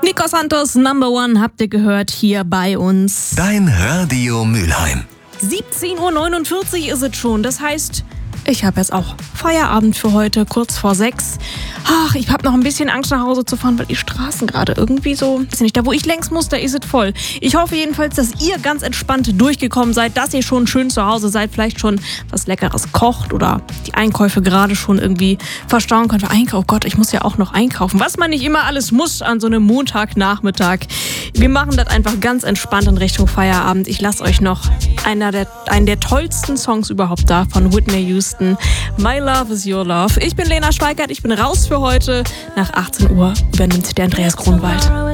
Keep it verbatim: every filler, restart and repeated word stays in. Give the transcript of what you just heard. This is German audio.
Nico Santos, Number One, habt ihr gehört hier bei uns. Dein Radio Mülheim. siebzehn Uhr neunundvierzig ist es schon. Das heißt, ich habe jetzt auch Feierabend für heute, kurz vor sechs. Ach, ich habe noch ein bisschen Angst, nach Hause zu fahren, weil die Straßen gerade irgendwie so, ist nicht da, wo ich längs muss, da ist es voll. Ich hoffe jedenfalls, dass ihr ganz entspannt durchgekommen seid, dass ihr schon schön zu Hause seid, vielleicht schon was Leckeres kocht oder die Einkäufe gerade schon irgendwie verstauen könnt. Einkauf, oh Gott, ich muss ja auch noch einkaufen. Was man nicht immer alles muss an so einem Montagnachmittag. Wir machen das einfach ganz entspannt in Richtung Feierabend. Ich lasse euch noch einer der, einen der tollsten Songs überhaupt da von Whitney Houston. My Love is Your Love. Ich bin Lena Schweikert, ich bin raus für heute. Nach achtzehn Uhr übernimmt der Andreas Grunwald.